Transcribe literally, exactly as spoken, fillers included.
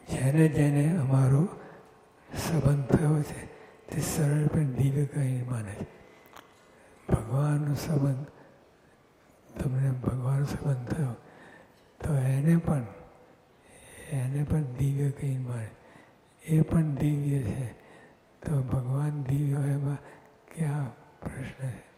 જેને જેને અમારો સંબંધ થયો છે તે સરળ પણ દિવ્ય કહીને માને છે. ભગવાનનો સંબંધ તમને ભગવાનનો સંબંધ થયો તો એને પણ એને પણ દિવ્ય કહીને માને. એ પણ દિવ્ય છે તો ભગવાન દિવ્ય એમાં ક્યાં પ્રશ્ન છે?